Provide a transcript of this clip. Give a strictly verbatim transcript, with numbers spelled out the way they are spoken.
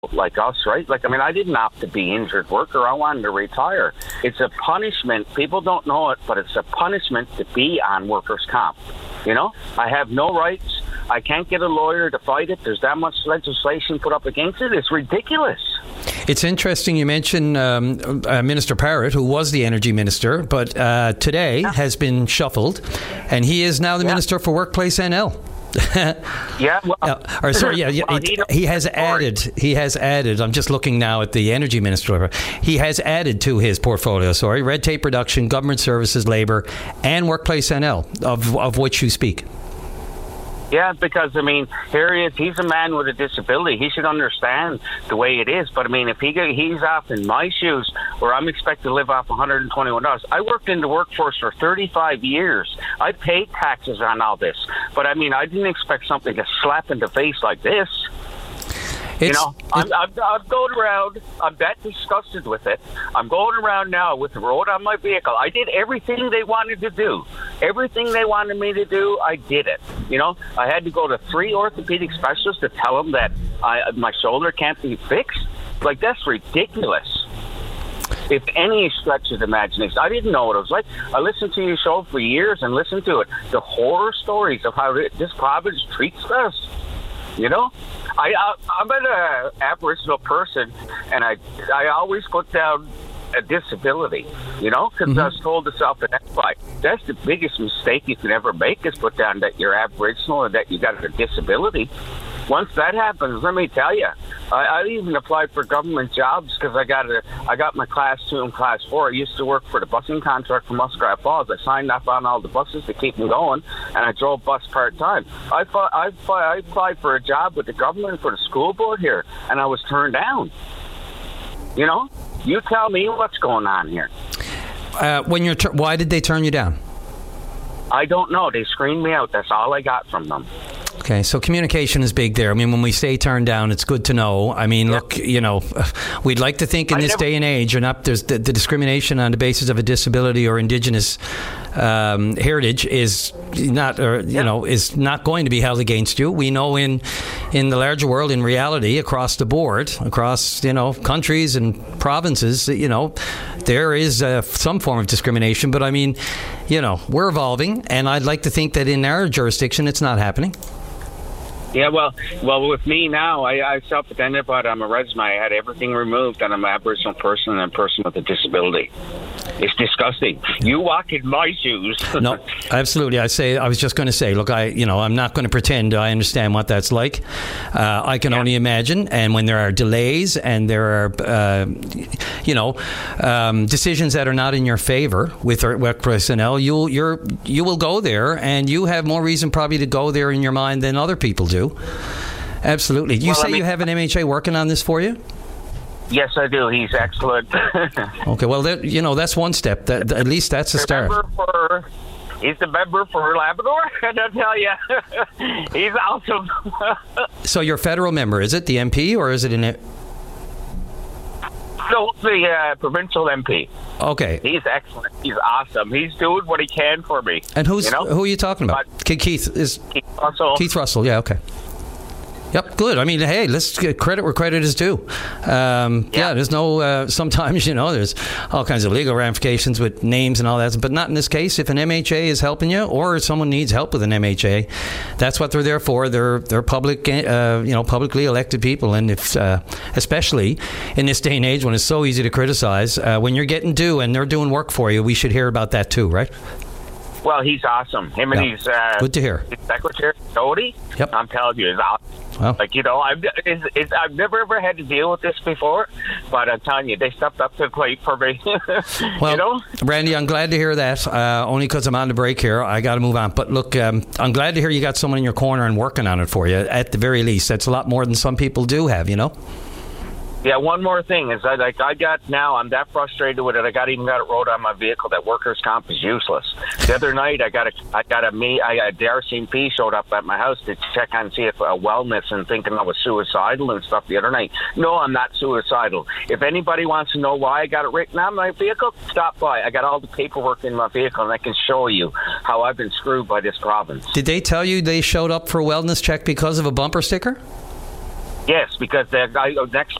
like us, right? Like, I mean, I didn't opt to be injured worker. I wanted to retire. It's a punishment. People don't know it, but it's a punishment to be on workers' comp. You know, I have no rights. I can't get a lawyer to fight it. There's that much legislation put up against it. It's ridiculous. It's interesting you mentioned um, uh, Minister Parrott, who was the energy minister, but uh, today yeah. has been shuffled, and he is now the yeah. Minister for Workplace N L. yeah, well, uh, or sorry, yeah, yeah well, he, he has added. He has added. I'm just looking now at the energy minister. He has added to his portfolio. Sorry, red tape reduction, government services, labour, and Workplace N L, of of which you speak. Yeah, because, I mean, here he is. He's a man with a disability. He should understand the way it is. But, I mean, if he he's off in my shoes, where I'm expected to live off one hundred twenty-one dollars. I worked in the workforce for thirty-five years. I paid taxes on all this. But, I mean, I didn't expect something to slap in the face like this. It's, you know, I'm, I'm, I'm going around. I'm that disgusted with it. I'm going around now with the road on my vehicle. I did everything they wanted to do. Everything they wanted me to do, I did it. You know, I had to go to three orthopedic specialists to tell them that I, my shoulder can't be fixed. Like, that's ridiculous. If any stretch of imagination. I didn't know what it was like. I listened to your show for years and listened to it. The horror stories of how this province treats us. You know, I, I I'm an Aboriginal person, and I I always put down a disability. You know, because mm-hmm. I was told to self-identify. That's the biggest mistake you can ever make, is put down that you're Aboriginal and that you got a disability. Once that happens, let me tell you, I, I even applied for government jobs because I got a, I got my class two and class four. I used to work for the busing contract for Muskrat Falls. I signed up on all the buses to keep them going, and I drove bus part time. I thought I, I applied for a job with the government for the school board here, and I was turned down. You know, you tell me what's going on here. Uh, when you're, tur- why did they turn you down? I don't know. They screened me out. That's all I got from them. Okay, so communication is big there. I mean, when we say turn down, it's good to know. I mean, yeah. look, you know, we'd like to think in I this never, day and age, you're not, there's the, the discrimination on the basis of a disability or Indigenous um, heritage is not, or you yeah. know, is not going to be held against you. We know in in the larger world, in reality, across the board, across you know countries and provinces, you know, there is uh, some form of discrimination. But I mean, you know, we're evolving, and I'd like to think that in our jurisdiction, it's not happening. Yeah, well, well, with me now, I, I self-identified on my resume. I had everything removed, and I'm an Aboriginal person and a person with a disability. It's disgusting. You walk in my shoes. No, absolutely. I say, I was just going to say, look, I, you know, I'm not going to pretend I understand what that's like. Uh, I can yeah. only imagine. And when there are delays and there are, uh, you know, um, decisions that are not in your favor with Workplace N L, you'll, you're, you will go there, and you have more reason probably to go there in your mind than other people do. Absolutely. You well, say I mean, you have an M H A working on this for you? Yes, I do. He's excellent. Okay, well, that, you know, that's one step. That, at least that's a start. For, he's the member for Labrador, and I'll tell you, he's awesome. So you're a federal member, is it the M P, or is it an... No, the uh, provincial M P. Okay. He's excellent. He's awesome. He's doing what he can for me. And who's you know? who are you talking about? But Keith is Keith Russell. Keith Russell. Yeah. Okay. Yep, good. I mean, hey, let's get credit where credit is due. Um, yeah. yeah, there's no, uh, sometimes, you know, there's all kinds of legal ramifications with names and all that, but not in this case. If an M H A is helping you, or someone needs help with an M H A, that's what they're there for. They're they're public, uh, you know, publicly elected people, and if, uh, especially in this day and age when it's so easy to criticize, uh, when you're getting due and they're doing work for you, we should hear about that too, right? Well, he's awesome. Him and yeah. his uh, good to hear. His secretary, Cody. Yep. I'm telling you, he's awesome. Well. Like you know, I've it's, it's, I've never ever had to deal with this before, but I'm telling you, they stepped up to the plate for me. Well, you know, Randy, I'm glad to hear that. Uh, only because I'm on the break here, I got to move on. But look, um, I'm glad to hear you got someone in your corner and working on it for you. At the very least, that's a lot more than some people do have. You know. Yeah, one more thing is I like I got now I'm that frustrated with it. I got even got it wrote on my vehicle that workers' comp is useless. The other night I got a I got a me I got the R C M P showed up at my house to check on see if uh, wellness and thinking I was suicidal and stuff the other night. No, I'm not suicidal. If anybody wants to know why I got it written on my vehicle, stop by. I got all the paperwork in my vehicle and I can show you how I've been screwed by this province. Did they tell you they showed up for a wellness check because of a bumper sticker? Yes, because the guy next